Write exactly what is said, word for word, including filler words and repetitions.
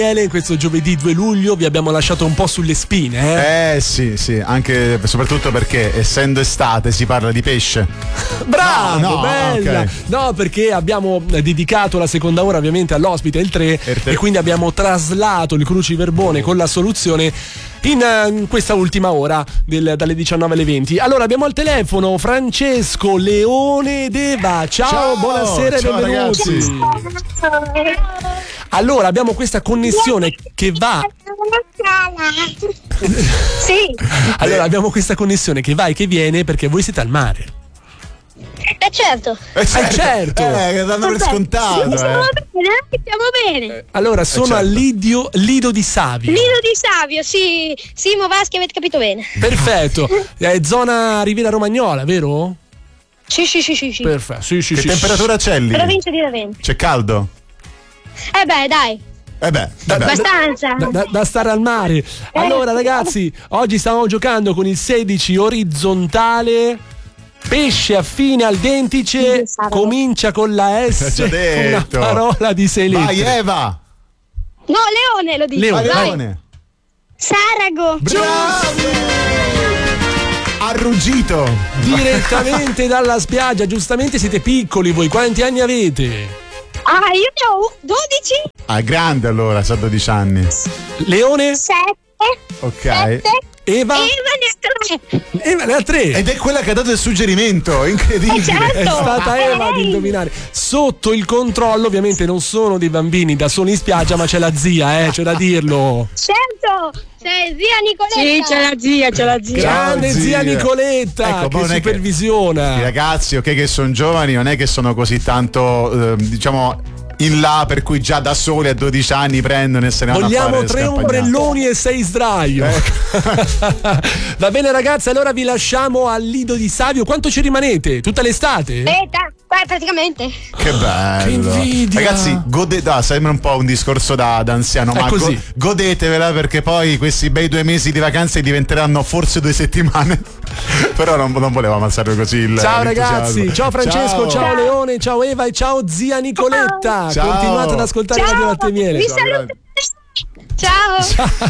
In questo giovedì due luglio vi abbiamo lasciato un po' sulle spine, eh? Eh sì, sì, anche soprattutto perché essendo estate si parla di pesce. Bravo, no, no, bella. okay. No, perché abbiamo dedicato la seconda ora ovviamente all'ospite, il tre, e quindi abbiamo traslato il cruciverbone oh. con la soluzione in, in questa ultima ora del, dalle diciannove alle venti. Allora abbiamo al telefono Francesco Leone Deva. Ciao, ciao buonasera ciao, e benvenuti. Ragazzi. Allora abbiamo questa connessione che va. Sì. Allora abbiamo questa connessione che va e che viene perché voi siete al mare. Eh certo. Eh certo. Eh, certo. Eh, danno per scontato. Sì, stiamo eh. bene, stiamo bene. Allora sono eh, certo. al Lidio, Lido di Savio. Lido di Savio, sì. Simo Vaschi, avete capito bene. Perfetto. È zona Riviera Romagnola, vero? Sì, sì, sì, sì, sì. Perfetto. Sì, sì, Che sì, temperatura c'è lì? Provincia di Ravenna. C'è caldo? Eh beh, dai. Eh beh, Da, vabbè. Abbastanza. Da, da, da stare al mare. Allora ragazzi, oggi stiamo giocando con il sedici orizzontale. Pesce affine al dentice, comincia con la S, Già detto. una parola di sei lettere. Vai Eva. No, Leone lo dico. Leone, Vai. Leone. Sarago. Bravi! Ha ruggito. Direttamente dalla spiaggia, giustamente siete piccoli voi, quanti anni avete? Ah, io ne ho dodici. Ah, è grande allora, sa dodici anni. Leone? sette. Ok. sette. Eva? Eva ne ha tre. Eva ne ha tre. Ed è quella che ha dato il suggerimento, incredibile. Eh, certo. È stata È Eva ad lei. indovinare. Sotto il controllo, ovviamente non sono dei bambini da soli in spiaggia, ma c'è la zia, eh, c'è da dirlo. Certo. C'è zia Nicoletta. Sì, c'è la zia, c'è la zia. Grande Ciao, zia zia. Nicoletta, Ecco, che ma non è che- supervisiona. I ragazzi, ok, che sono giovani, non è che sono così tanto, eh, diciamo, in là, per cui già da soli a dodici anni prendono e se ne vanno a Vogliamo fare le tre scampagnate. ombrelloni e sei sdraio. Va bene ragazzi, allora vi lasciamo al Lido di Savio. Quanto ci rimanete? Tutta l'estate? Eh, da- beh, praticamente. Che bello. Che invidia. Ragazzi, godete, ah, sembra un po' un discorso da, da anziano, È ma così. go- godetevela perché poi questi bei due mesi di vacanze diventeranno forse due settimane. Però non, non volevo ammazzare così il Ciao l'entusiasmo. ragazzi, ciao Francesco, ciao, Ciao. Leone, ciao Eva e ciao zia Nicoletta. Ciao. Continuate ad ascoltare Ciao. Radio Latte e Miele. Vi saluto. Ciao. Ciao.